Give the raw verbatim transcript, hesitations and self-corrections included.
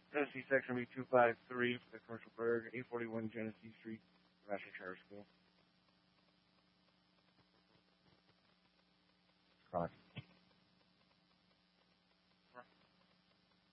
Genesee Section B two five three for the commercial bird, eight forty-one Genesee Street, Nebraska Charter School.